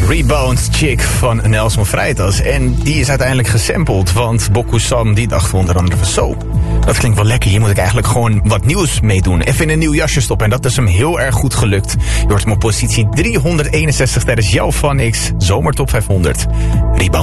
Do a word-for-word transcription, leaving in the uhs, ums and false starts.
Rebound Chick van Nelson Freitas. En die is uiteindelijk gesampled, want Boku Sam die dacht onder andere van zo. Dat klinkt wel lekker, hier moet ik eigenlijk gewoon wat nieuws mee doen. Even in een nieuw jasje stoppen en dat is hem heel erg goed gelukt. Je hoort hem op positie driehonderdeenenzestig tijdens jouw Van X Zomertop vijfhonderd. Rebound.